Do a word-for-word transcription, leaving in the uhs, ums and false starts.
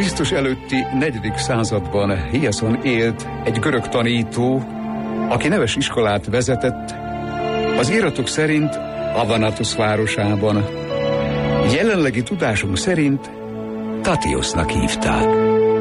Krisztus előtti negyedik században Hiaszon élt egy görög tanító, aki neves iskolát vezetett, az íratok szerint Avanatos városában. Jelenlegi tudásunk szerint Tatiosznak hívták.